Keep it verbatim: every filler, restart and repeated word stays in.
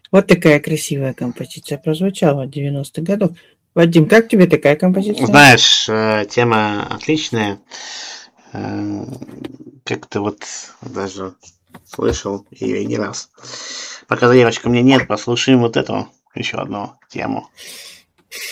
Вот такая красивая композиция прозвучала в девяностых годах. Вадим, как тебе такая композиция? Знаешь, э, тема отличная. Э, Как-то вот даже слышал ее не раз. Пока заявочка мне нет, послушаем вот эту еще одну тему.